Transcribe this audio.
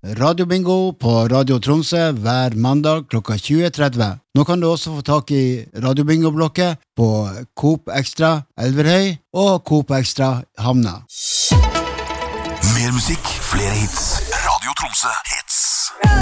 Radio Bingo på Radio Tromsø hver mandag klokka 20:30. Nå kan du også få tak i Radio Bingo-blokket på Coop Extra Elverhøy og Coop Extra Hamna. Mer musikk, flere hits. Radio Tromsø heter